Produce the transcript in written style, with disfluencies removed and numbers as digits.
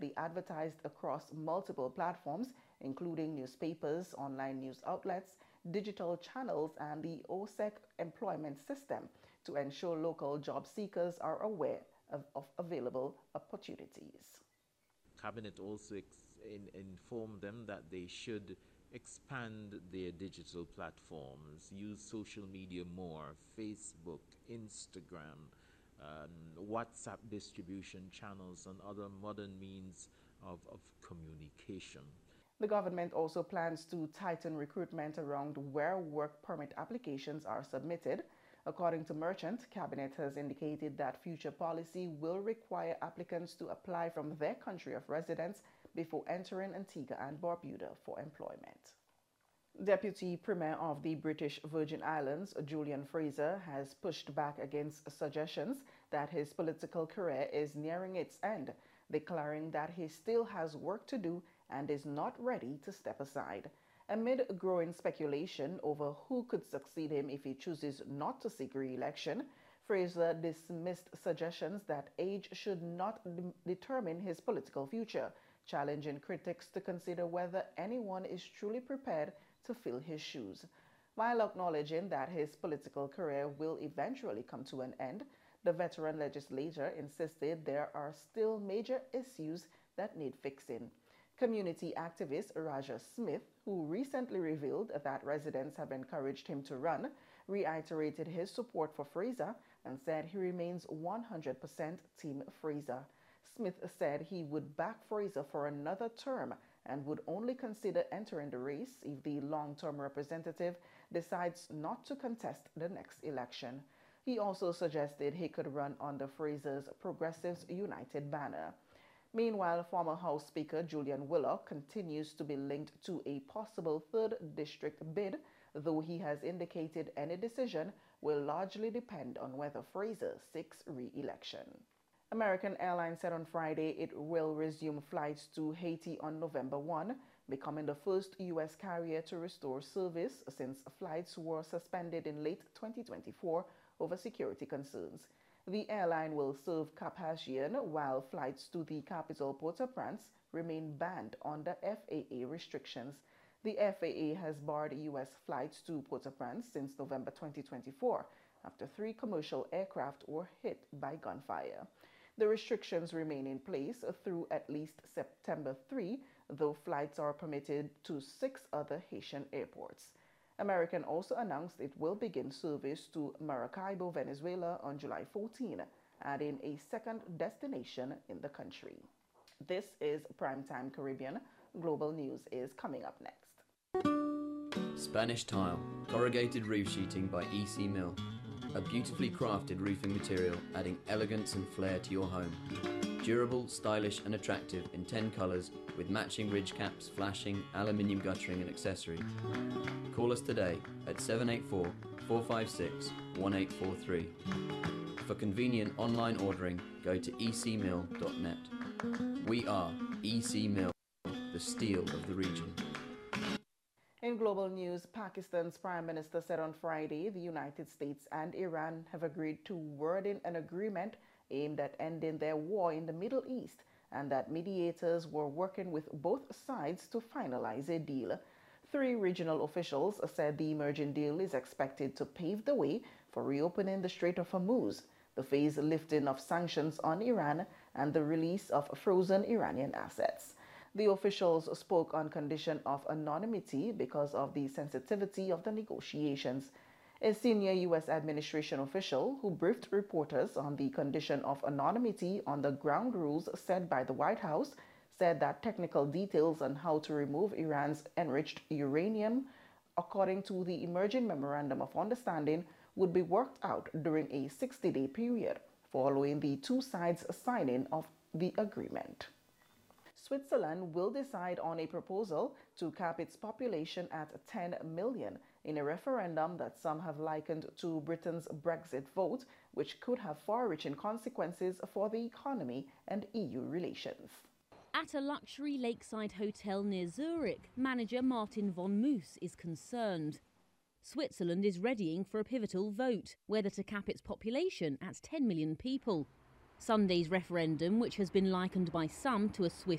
widely advertised across multiple platforms, including newspapers, online news outlets, digital channels, and the OSEC employment system to ensure local job seekers are aware of available opportunities. Cabinet also informed them that they should expand their digital platforms, use social media more, Facebook, Instagram, WhatsApp distribution channels, and other modern means of communication. The government also plans to tighten recruitment around where work permit applications are submitted. According to Merchant, Cabinet has indicated that future policy will require applicants to apply from their country of residence before entering Antigua and Barbuda for employment. Deputy Premier of the British Virgin Islands, Julian Fraser, has pushed back against suggestions that his political career is nearing its end, declaring that he still has work to do and is not ready to step aside. Amid growing speculation over who could succeed him if he chooses not to seek re-election, Fraser dismissed suggestions that age should not determine his political future, challenging critics to consider whether anyone is truly prepared to fill his shoes. While acknowledging that his political career will eventually come to an end, the veteran legislator insisted there are still major issues that need fixing. Community activist Raja Smith, who recently revealed that residents have encouraged him to run, reiterated his support for Fraser and said he remains 100% Team Fraser. Smith said he would back Fraser for another term and would only consider entering the race if the long-term representative decides not to contest the next election. He also suggested he could run under Fraser's Progressives United banner. Meanwhile, former House Speaker Julian Willock continues to be linked to a possible 3rd District bid, though he has indicated any decision will largely depend on whether Fraser seeks re-election. American Airlines said on Friday it will resume flights to Haiti on November 1, becoming the first U.S. carrier to restore service since flights were suspended in late 2024 over security concerns. The airline will serve Cap-Haitien while flights to the capital Port-au-Prince remain banned under FAA restrictions. The FAA has barred U.S. flights to Port-au-Prince since November 2024 after 3 commercial aircraft were hit by gunfire. The restrictions remain in place through at least September 3, though flights are permitted to 6 other Haitian airports. American also announced it will begin service to Maracaibo, Venezuela on July 14, adding a second destination in the country. This is Primetime Caribbean. Global News is coming up next. Spanish Tile, corrugated roof sheeting by EC Mill. A beautifully crafted roofing material adding elegance and flair to your home. Durable, stylish and attractive in 10 colours with matching ridge caps, flashing, aluminium guttering and accessory. Call us today at 784 456 1843. For convenient online ordering, go to ecmill.net. We are EC Mill, the steel of the region. In global news, Pakistan's Prime Minister said on Friday the United States and Iran have agreed to wording an agreement aimed at ending their war in the Middle East and that mediators were working with both sides to finalize a deal. 3 regional officials said the emerging deal is expected to pave the way for reopening the Strait of Hormuz, the phased lifting of sanctions on Iran, and the release of frozen Iranian assets. The officials spoke on condition of anonymity because of the sensitivity of the negotiations. A senior U.S. administration official who briefed reporters on the condition of anonymity on the ground rules set by the White House said that technical details on how to remove Iran's enriched uranium, according to the emerging Memorandum of Understanding, would be worked out during a 60-day period following the 2 sides' signing of the agreement. Switzerland will decide on a proposal to cap its population at 10 million in a referendum that some have likened to Britain's Brexit vote, which could have far-reaching consequences for the economy and EU relations. At a luxury lakeside hotel near Zurich, manager Martin von Moos is concerned. Switzerland is readying for a pivotal vote, whether to cap its population at 10 million people. Sunday's referendum, which has been likened by some to a Swiss